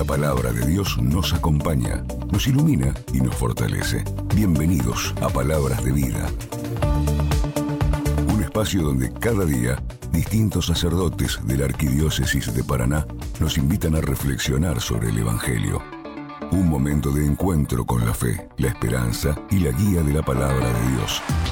La palabra de Dios nos acompaña, nos ilumina y nos fortalece. Bienvenidos a Palabras de Vida. Un espacio donde cada día distintos sacerdotes de la Arquidiócesis de Paraná nos invitan a reflexionar sobre el Evangelio. Un momento de encuentro con la fe, la esperanza y la guía de la palabra de Dios.